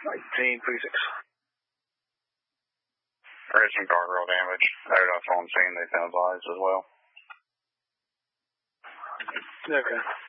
1936. There is some guardrail damage. That's on scene. They found bodies as well. Okay.